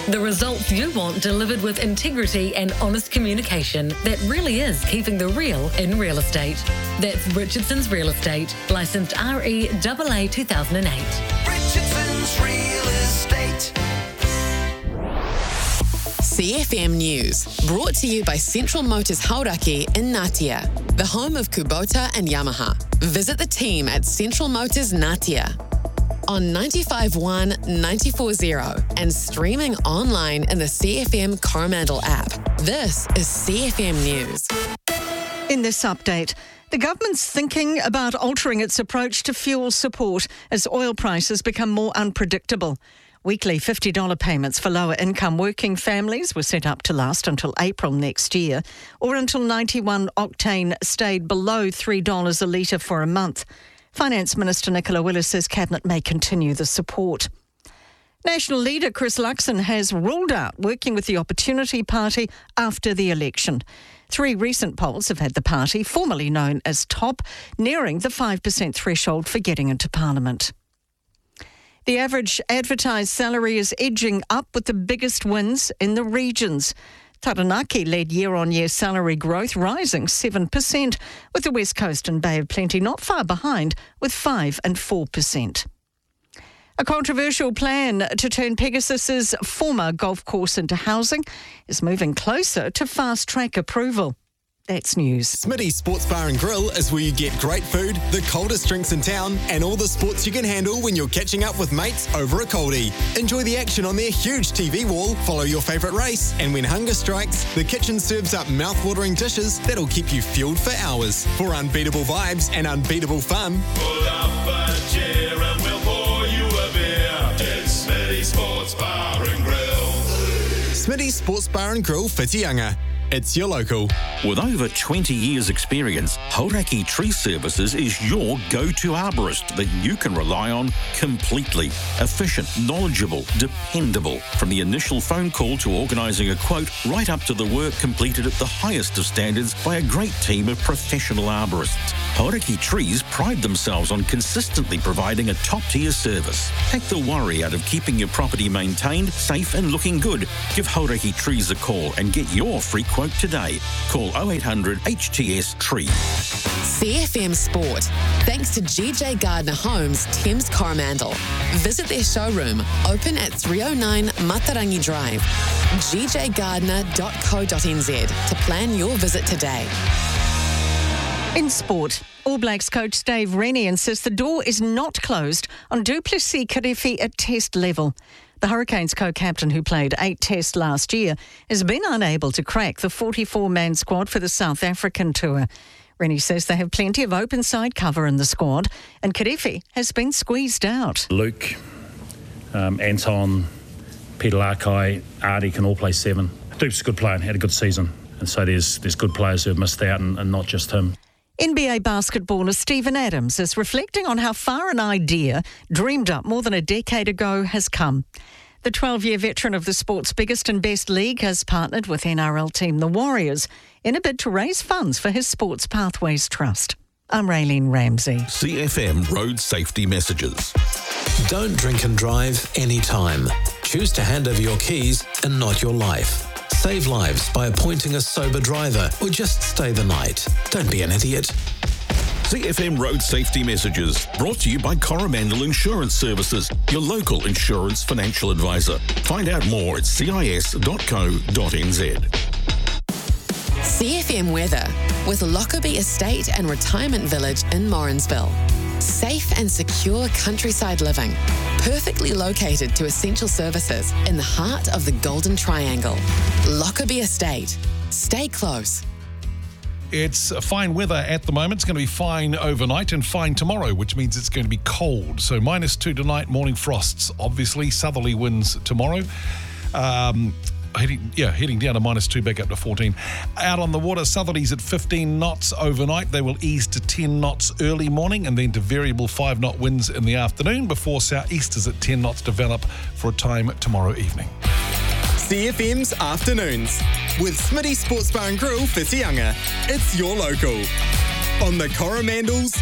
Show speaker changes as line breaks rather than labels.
The results you want delivered with integrity and honest communication that really is keeping the real in real estate. That's Richardson's Real Estate, licensed REAA 2008.
Richardson's Real Estate.
CFM News, brought to you by Central Motors Hauraki in Ngatea, the home of Kubota and Yamaha. Visit the team at Central Motors Ngatea on 95.1, 94.0 and streaming online in the CFM Coromandel app. This is CFM News.
In this update, the government's thinking about altering its approach to fuel support as oil prices become more unpredictable. Weekly $50 payments for lower-income working families were set up to last until April next year, or until 91 octane stayed below $3 a litre for a month. Finance Minister Nicola Willis says Cabinet may continue the support. National leader Chris Luxon has ruled out working with the Opportunity Party after the election. 3 recent polls have had the party, formerly known as TOP, nearing the 5% threshold for getting into Parliament. The average advertised salary is edging up with the biggest wins in the regions. Taranaki led year-on-year salary growth, rising 7%, with the West Coast and Bay of Plenty not far behind, with 5 and 4%. A controversial plan to turn Pegasus's former golf course into housing is moving closer to fast-track approval. That's news.
Smitty's Sports Bar and Grill is where you get great food, the coldest drinks in town, and all the sports you can handle when you're catching up with mates over a coldie. Enjoy the action on their huge TV wall, follow your favourite race, and when hunger strikes, the kitchen serves up mouth-watering dishes that'll keep you fueled for hours. For unbeatable vibes and unbeatable fun,
pull up a chair and we'll pour you a beer. It's Smitty's Sports Bar and Grill.
Smitty's Sports Bar and Grill, Whitianga. It's your local.
With over 20 years' experience, Hauraki Tree Services is your go-to arborist that you can rely on completely. Efficient, knowledgeable, dependable. From the initial phone call to organising a quote, right up to the work completed at the highest of standards by a great team of professional arborists. Hauraki Trees pride themselves on consistently providing a top-tier service. Take the worry out of keeping your property maintained, safe and looking good. Give Hauraki Trees a call and get your free quote today. Call 0800 HTS Tree.
CFM Sport, thanks to GJ Gardner Homes, Thames Coromandel. Visit their showroom, open at 309 Matarangi Drive. gjgardner.co.nz to plan your visit today.
In sport, All Blacks coach Dave Rennie insists the door is not closed on du Plessis-Kirifi at test level. The Hurricanes co-captain, who played 8 tests last year, has been unable to crack the 44-man squad for the South African tour. Rennie says they have plenty of open side cover in the squad, and Kirifi has been squeezed out.
Luke, Anton, Peter Larkai, Artie can all play 7. Duke's a good player and had a good season, and so there's good players who have missed out and not just him.
NBA basketballer Steven Adams is reflecting on how far an idea dreamed up more than a decade ago has come. The 12-year veteran of the sport's biggest and best league has partnered with NRL team the Warriors in a bid to raise funds for his Sports Pathways Trust. I'm Raylene Ramsey.
CFM Road Safety Messages.
Don't drink and drive anytime. Choose to hand over your keys and not your life. Save lives by appointing a sober driver or just stay the night. Don't be an idiot.
CFM Road Safety Messages, brought to you by Coromandel Insurance Services, your local insurance financial advisor. Find out more at cis.co.nz.
CFM Weather, with Lockerbie Estate and Retirement Village in Morrinsville. Safe and secure countryside living, perfectly located to essential services in the heart of the Golden Triangle. Lockerbie Estate. Stay close.
It's fine weather at the moment. It's going to be fine overnight and fine tomorrow, which means it's going to be cold. So -2 tonight, morning frosts. Obviously, southerly winds tomorrow. Heading down to -2, back up to 14. Out on the water, southerlies at 15 knots overnight. They will ease to 10 knots early morning and then to variable 5-knot winds in the afternoon before southeasters at 10 knots develop for a time tomorrow evening.
CFM's Afternoons with Smitty Sports Bar and Grill, Whitianga. It's your local. On the Coromandel's